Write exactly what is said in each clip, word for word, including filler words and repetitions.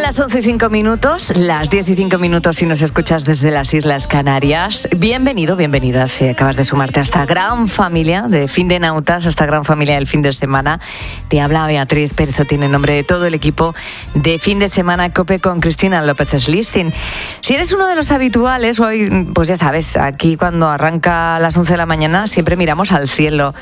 las once y cinco minutos, las diez y cinco minutos si nos escuchas desde las Islas Canarias. Bienvenido, bienvenida si acabas de sumarte a esta gran familia de Fin de Nautas, a esta gran familia del fin de semana. Te habla Beatriz Pérez Otín en nombre de todo el equipo de Fin de Semana COPE con Cristina López Slistin. Si eres uno de los habituales, hoy, pues ya sabes, aquí cuando arranca a las once de la mañana siempre miramos al cielo,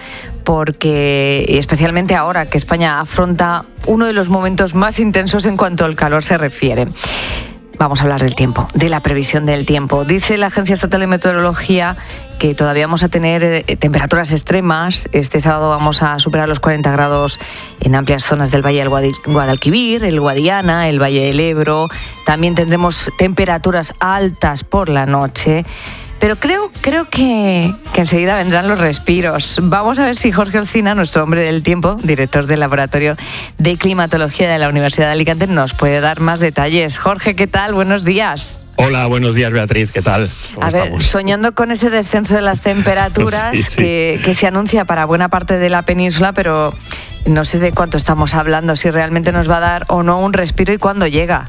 porque especialmente ahora que España afronta uno de los momentos más intensos en cuanto al calor se refiere. Vamos a hablar del tiempo, de la previsión del tiempo. Dice la Agencia Estatal de Meteorología que todavía vamos a tener eh, temperaturas extremas. Este sábado vamos a superar los cuarenta grados en amplias zonas del Valle del Guadal- Guadalquivir, el Guadiana, el Valle del Ebro. También tendremos temperaturas altas por la noche. Pero creo, creo que, que enseguida vendrán los respiros. Vamos a ver si Jorge Olcina, nuestro hombre del tiempo, director del Laboratorio de Climatología de la Universidad de Alicante, nos puede dar más detalles. Jorge, ¿qué tal? Buenos días. Hola, buenos días, Beatriz, ¿qué tal? ¿Cómo a ver, estamos? soñando con ese descenso de las temperaturas sí, sí. Que, que se anuncia para buena parte de la península, pero no sé de cuánto estamos hablando, si realmente nos va a dar o no un respiro y cuándo llega.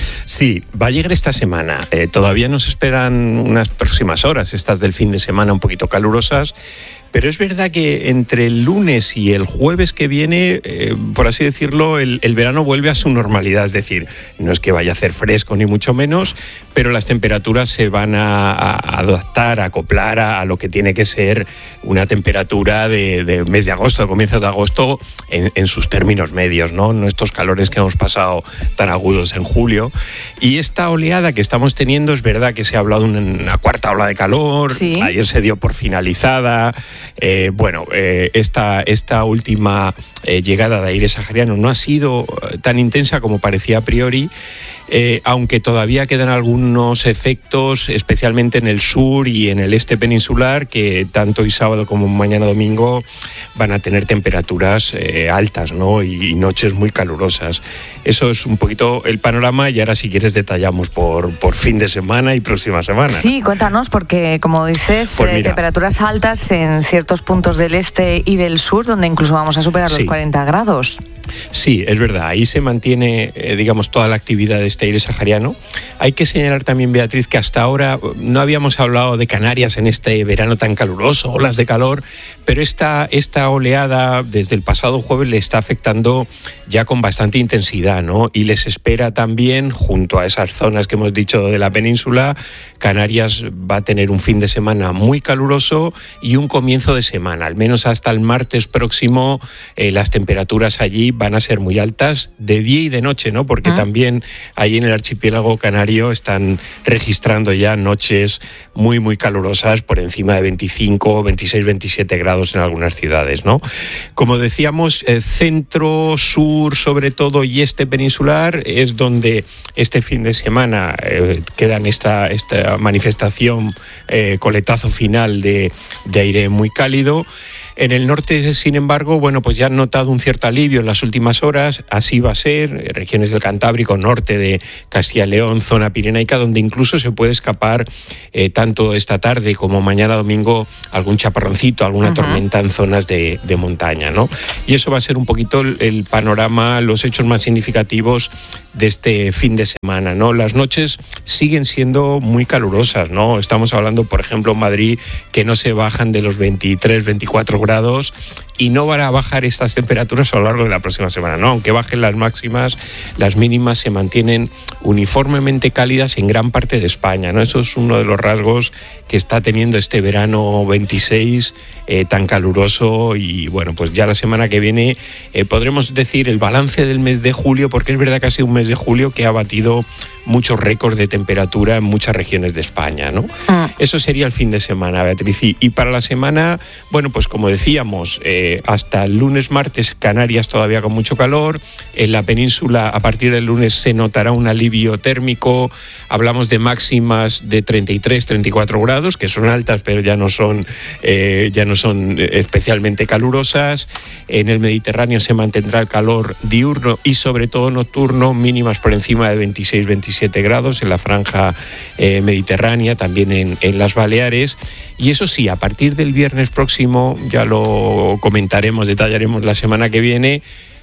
Sí, va a llegar esta semana. Eh, todavía nos esperan unas próximas horas, estas del fin de semana un poquito calurosas, pero es verdad que entre el lunes y el jueves que viene, eh, por así decirlo, el, el verano vuelve a su normalidad. Es decir, no es que vaya a hacer fresco ni mucho menos, pero las temperaturas se van a, a adaptar, a acoplar a, a lo que tiene que ser una temperatura de, de mes de agosto, de comienzos de agosto, en, en sus términos medios, ¿no? No estos calores que hemos pasado tan agudos en julio. Y esta oleada que estamos teniendo, es verdad que se ha hablado de una cuarta ola de calor, sí. Ayer se dio por finalizada. Eh, bueno, eh, esta, esta última eh, llegada de aire sahariano no ha sido tan intensa como parecía a priori. Eh, aunque todavía quedan algunos efectos, especialmente en el sur y en el este peninsular, que tanto hoy sábado como mañana domingo van a tener temperaturas eh, altas, ¿no? y, y noches muy calurosas. Eso es un poquito el panorama y ahora si quieres detallamos por, por fin de semana y próxima semana. Sí, cuéntanos, porque como dices, Pues eh, temperaturas altas en ciertos puntos del este y del sur, donde incluso vamos a superar sí. los cuarenta grados. Sí, es verdad, ahí se mantiene, eh, digamos, toda la actividad de este aire sahariano. Hay que señalar también, Beatriz, que hasta ahora no habíamos hablado de Canarias en este verano tan caluroso, olas de calor, pero esta, esta oleada desde el pasado jueves le está afectando ya con bastante intensidad, ¿no? Y les espera también, junto a esas zonas que hemos dicho de la península, Canarias va a tener un fin de semana muy caluroso y un comienzo de semana, al menos hasta el martes próximo, eh, las temperaturas allí van a ser muy altas de día y de noche, ¿no? Porque ¿Ah? también ahí en el archipiélago canario están registrando ya noches muy, muy calurosas por encima de veinticinco, veintiséis, veintisiete grados en algunas ciudades, ¿no? Como decíamos, eh, centro, sur, sobre todo, y este peninsular es donde este fin de semana eh, quedan esta, esta manifestación, eh, coletazo final de, de aire muy cálido. En el norte, sin embargo, bueno, pues ya han notado un cierto alivio en las últimas horas. Así va a ser, regiones del Cantábrico, norte de Castilla y León, zona pirenaica, donde incluso se puede escapar eh, tanto esta tarde como mañana domingo algún chaparroncito, alguna uh-huh. tormenta en zonas de, de montaña, ¿no? Y eso va a ser un poquito el, el panorama, los hechos más significativos de este fin de semana, ¿no? Las noches siguen siendo muy calurosas, ¿no? Estamos hablando, por ejemplo, en Madrid, que no se bajan de los veintitrés, veinticuatro grados y no van a bajar estas temperaturas a lo largo de la próxima semana, ¿no? Aunque bajen las máximas, las mínimas se mantienen uniformemente cálidas en gran parte de España, ¿no? Eso es uno de los rasgos que está teniendo este verano veintiséis eh, tan caluroso y, bueno, pues ya la semana que viene eh, podremos decir el balance del mes de julio, porque es verdad que ha sido un mes de julio que ha batido muchos récords de temperatura en muchas regiones de España, ¿no? Ah. Eso sería el fin de semana, Beatriz. Y, y para la semana, bueno, pues como decíamos, eh, hasta el lunes, martes, Canarias todavía con mucho calor. En la península, a partir del lunes, se notará un alivio térmico. Hablamos de máximas de treinta y tres, treinta y cuatro grados, que son altas, pero ya no son, eh, ya no son especialmente calurosas. En el Mediterráneo se mantendrá el calor diurno y sobre todo nocturno, mínimas por encima de veintiséis, veintisiete grados en la franja eh, mediterránea, también en, en las Baleares. Y eso sí, a partir del viernes próximo, ya lo comentaremos, detallaremos la semana que viene,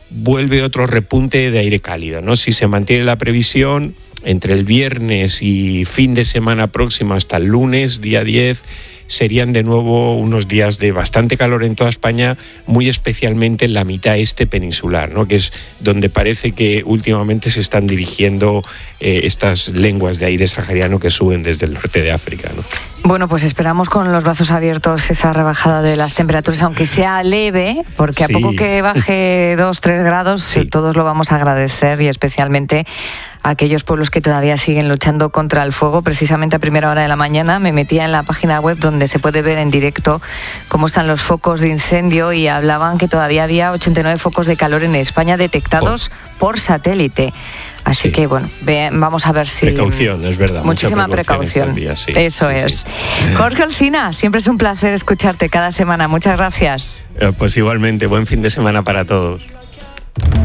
vuelve otro repunte de aire cálido, ¿no? Si se mantiene la previsión, entre el viernes y fin de semana próximo hasta el lunes, día diez, serían de nuevo unos días de bastante calor en toda España, muy especialmente en la mitad este peninsular, ¿no? Que es donde parece que últimamente se están dirigiendo eh, estas lenguas de aire sahariano que suben desde el norte de África, ¿no? Bueno, pues esperamos con los brazos abiertos esa rebajada de las temperaturas, aunque sea leve, porque a Sí. poco que baje dos, tres grados, Sí. todos lo vamos a agradecer, y especialmente a aquellos pueblos que todavía siguen luchando contra el fuego. Precisamente a primera hora de la mañana me metía en la página web donde se puede ver en directo cómo están los focos de incendio, y hablaban que todavía había ochenta y nueve focos de calor en España detectados oh. por satélite. Así sí. que, bueno, ve, vamos a ver si... Precaución, es verdad. Muchísima precaución. precaución. Días, sí. Eso sí, es. Sí. Jorge Olcina, siempre es un placer escucharte cada semana. Muchas gracias. Pues igualmente, buen fin de semana para todos.